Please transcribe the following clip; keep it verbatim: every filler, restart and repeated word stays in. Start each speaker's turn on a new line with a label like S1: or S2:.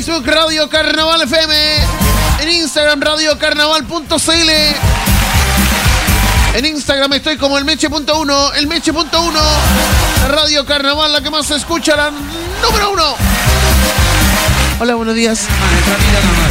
S1: Facebook Radio Carnaval F M. En Instagram Radio Carnaval punto c l. En Instagram estoy como el Meche punto uno. El Meche punto uno. Radio Carnaval, la que más se escucha, la número uno. Hola, buenos días.
S2: Ah, esa vida nada más.